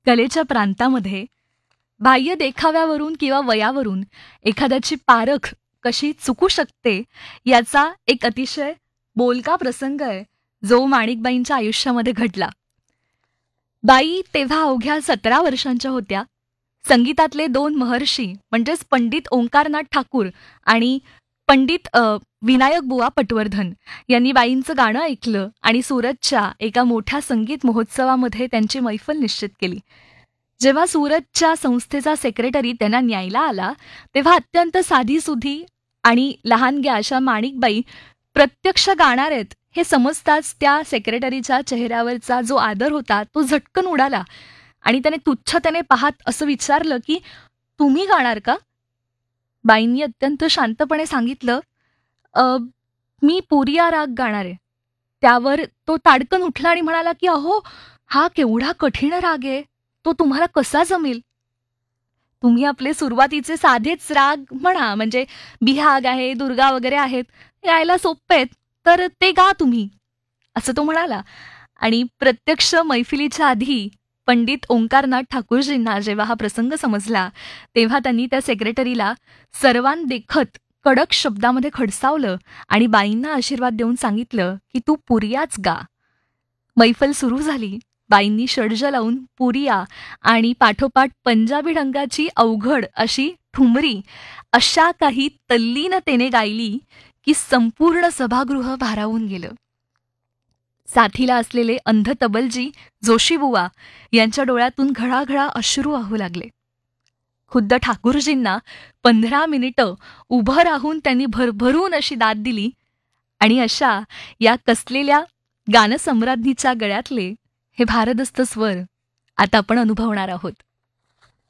कलेच्या प्रांतामध्ये बाह्य देखाव्यावरून किंवा वयावरून एखाद्याची पारख कशी चुकू शकते याचा एक अतिशय बोलका प्रसंग आहे जो माणिकबाईंच्या आयुष्यामध्ये घडला. बाई तेव्हा अवघ्या 17 वर्षांच्या होत्या. संगीतातले दोन महर्षी म्हणजेच पंडित ओंकारनाथ ठाकूर आणि पंडित विनायक बुवा पटवर्धन यांनी बाईंचं गाणं ऐकलं आणि सुरतच्या एका मोठ्या संगीत महोत्सवामध्ये त्यांची मैफल निश्चित केली. जेव्हा सुरतच्या संस्थेचा सेक्रेटरी त्यांना न्यायला आला तेव्हा अत्यंत साधीसुधी आणि लहानग्या अशा माणिकबाई प्रत्यक्ष गाणार आहेत हे समजताच त्या सेक्रेटरीच्या चेहऱ्यावरचा जो आदर होता तो झटकन उडाला आणि त्याने तुच्छतेने पाहत असं विचारलं की तुम्ही गाणार का? बाईंनी अत्यंत शांतपणे सांगितलं, मी पुरिया राग गाणार आहे. त्यावर तो ताडकन उठला आणि म्हणाला की अहो, हा केवढा कठीण राग आहे, तो तुम्हाला कसा जमेल? तुम्ही आपले सुरुवातीचे साधेच राग म्हणा, म्हणजे बिहाग आहे, दुर्गा वगैरे आहेत, यायला सोपे आहेत, तर ते गा तुम्ही, असं तो म्हणाला. आणि प्रत्यक्ष मैफिलीच्या आधी पंडित ओंकारनाथ ठाकूरजींना जेव्हा हा प्रसंग समजला तेव्हा त्यांनी त्या सेक्रेटरीला सर्वांदेखत कडक शब्दामध्ये खडसावलं आणि बाईंना आशीर्वाद देऊन सांगितलं की तू पुरियाच गा. मैफल सुरू झाली. बाईंनी षड्ज लावून पुरिया आणि पाठोपाठ पंजाबी ढंगाची अवघड अशी ठुमरी अशा काही तल्लीनतेने गायली की संपूर्ण सभागृह भारावून गेलं. साथीला असलेले अंध तबलजी जोशीबुवा यांच्या डोळ्यातून घळाघळा अश्रू वाहू लागले. खुद्द ठाकूरजींना 15 मिनिटं उभं राहून त्यांनी भरभरून अशी दाद दिली आणि अशा या कसलेल्या गानसम्राज्ञीच्या गळ्यातले हे भारदस्त स्वर आता आपण अनुभवणार आहोत.